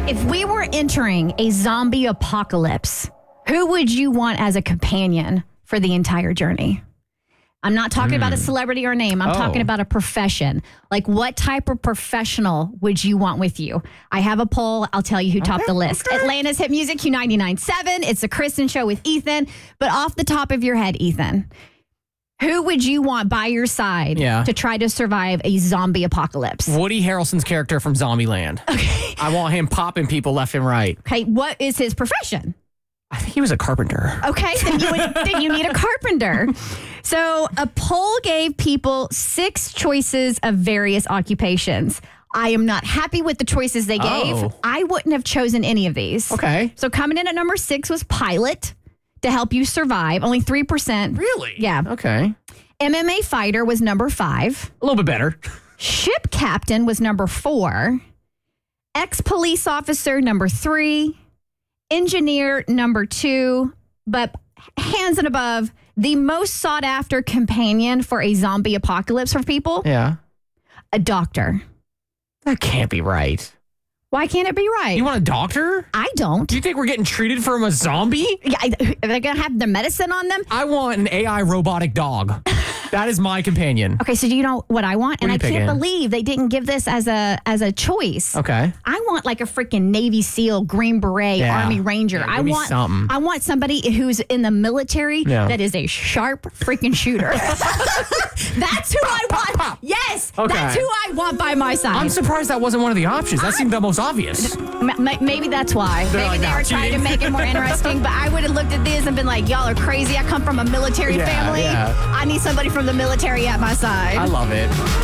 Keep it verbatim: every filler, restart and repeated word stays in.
If we were entering a zombie apocalypse, who would you want as a companion for the entire journey? I'm not talking mm. about a celebrity or a name. I'm oh. talking about a profession. Like, what type of professional would you want with you? I have a poll. I'll tell you who topped okay, the list. okay. Atlanta's Hit Music, Q ninety-nine point seven. It's the Kristen Show with Ethan. But off the top of your head, Ethan, who would you want by your side yeah. to try to survive a zombie apocalypse? Woody Harrelson's character from Zombieland. Okay. I want him popping people left and right. Okay, what is his profession? I think he was a carpenter. Okay, then you, would, then you need a carpenter. So a poll gave people six choices of various occupations. I am not happy with the choices they gave. Oh. I wouldn't have chosen any of these. Okay. So coming in at number six was pilot to help you survive. Only three percent. Really? Yeah. Okay. M M A fighter was number five. A little bit better. Ship captain was number four. Ex-police officer, number three. Engineer, number two. But hands and above, the most sought after companion for a zombie apocalypse for people, yeah, a doctor. That can't be right. Why can't it be right? You want a doctor? I don't. Do you think we're getting treated from a zombie? Yeah, are they going to have the medicine on them? I want an A I robotic dog. That is my companion. Okay, so do you know what I want? What and I picking? can't believe they didn't give this as a as a choice. Okay. I want like a freaking Navy SEAL, Green Beret, yeah. Army Ranger. Yeah, I want something. I want somebody who's in the military yeah. that is a sharp freaking shooter. That's who pop, I pop, want. Pop. Yes, okay. that's who I want by my side. I'm surprised that wasn't one of the options. That seemed the most obvious. M- maybe that's why. They're maybe like, they nah, were trying cheating. to make it more interesting. But I would have looked at this and been like, y'all are crazy. I come from a military yeah, family. Yeah. I need somebody from the military at my side. I love it.